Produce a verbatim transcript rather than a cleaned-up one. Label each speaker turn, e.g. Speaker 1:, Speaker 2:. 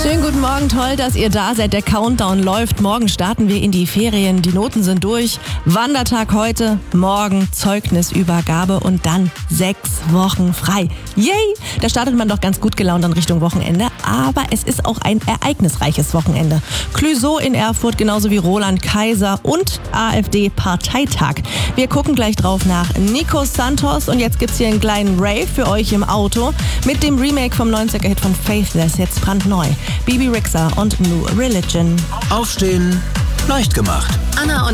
Speaker 1: Schönen guten Morgen, toll, dass ihr da seid. Der Countdown läuft. Morgen starten wir in die Ferien. Die Noten sind durch. Wandertag heute, morgen Zeugnisübergabe und dann sechs Wochen frei. Yay! Da startet man doch ganz gut gelaunt in Richtung Wochenende. Aber es ist auch ein ereignisreiches Wochenende. Clouseau in Erfurt, genauso wie Roland Kaiser und AfD-Parteitag. Wir gucken gleich drauf nach Nico Santos. Und jetzt gibt's hier einen kleinen Rave für euch im Auto mit dem Remake vom neunziger-Hit von Faithless, jetzt brandneu. Bebe Rexha und New Religion.
Speaker 2: Aufstehen, leicht gemacht.
Speaker 3: Anna und